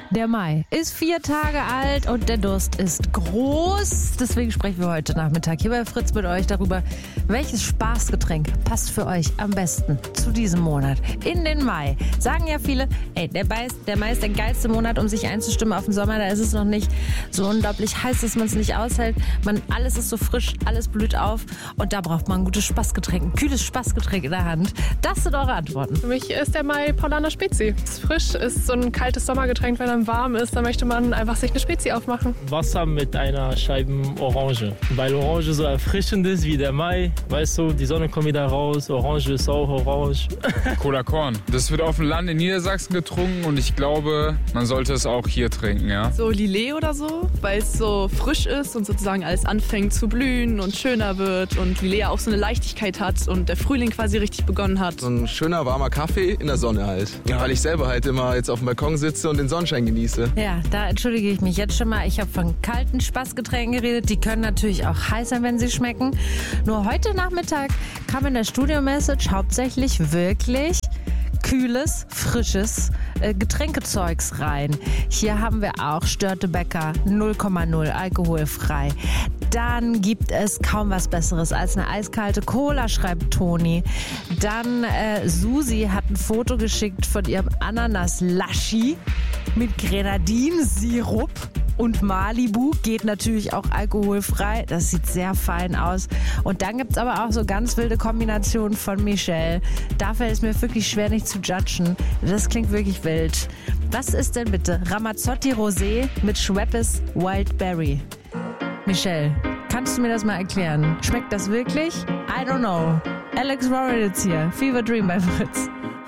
Der Mai ist 4 Tage alt und der Durst ist groß. Deswegen sprechen wir heute Nachmittag hier bei Fritz mit euch darüber, welches Spaßgetränk passt für euch am besten zu diesem Monat. In den Mai. Sagen ja viele, der Mai ist der geilste Monat, um sich einzustimmen auf den Sommer. Da ist es noch nicht so unglaublich heiß, dass man es nicht aushält. Alles ist so frisch, alles blüht auf. Und da braucht man ein gutes Spaßgetränk, ein kühles Spaßgetränk in der Hand. Das sind eure Antworten. Für mich ist der Mai Paulaner Spezi. Ist frisch, ist so ein kaltes Sommergetränk, wenn er warm ist, dann möchte man einfach sich eine Spezi aufmachen. Wasser mit einer Scheibe Orange. Weil Orange so erfrischend ist wie der Mai. Weißt du, die Sonne kommt wieder raus, Orange ist auch orange. Cola Korn. Das wird auf dem Land in Niedersachsen getrunken und ich glaube, man sollte es auch hier trinken, ja. So Lillet oder so, weil es so frisch ist und sozusagen alles anfängt zu blühen und schöner wird und Lillet ja auch so eine Leichtigkeit hat und der Frühling quasi richtig begonnen hat. So ein schöner, warmer Kaffee in der Sonne halt. Ja. Weil ich selber halt immer jetzt auf dem Balkon sitze und den Sonnenschein genieße. Ja, da entschuldige ich mich jetzt schon mal. Ich habe von kalten Spaßgetränken geredet. Die können natürlich auch heiß sein, wenn sie schmecken. Nur heute Nachmittag kam in der Studio-Message hauptsächlich wirklich kühles, frisches Getränkezeugs rein. Hier haben wir auch Störtebeker 0,0 alkoholfrei. Dann gibt es kaum was Besseres als eine eiskalte Cola, schreibt Toni. Dann Susi hat ein Foto geschickt von ihrem Ananas-Laschi mit Grenadinsirup. Und Malibu geht natürlich auch alkoholfrei. Das sieht sehr fein aus. Und dann gibt es aber auch so ganz wilde Kombinationen von Michelle. Da fällt es mir wirklich schwer, nicht zu judgen. Das klingt wirklich wild. Was ist denn bitte Ramazzotti Rosé mit Schweppes Wildberry? Michelle, kannst du mir das mal erklären? Schmeckt das wirklich? I don't know. Alex Warren jetzt hier. Fever Dream bei Fritz.